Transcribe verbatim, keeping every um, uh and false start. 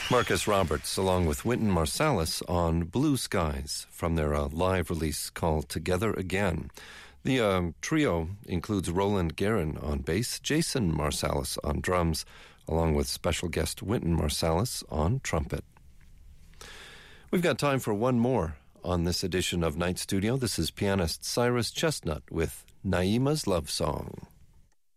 Marcus Roberts, along with Wynton Marsalis, on Blue Skies from their uh, live release called Together Again. The uh, trio includes Roland Guerin on bass, Jason Marsalis on drums, along with special guest Wynton Marsalis on trumpet. We've got time for one more on this edition of Night Studio. This is pianist Cyrus Chestnut with Naima's Love Song.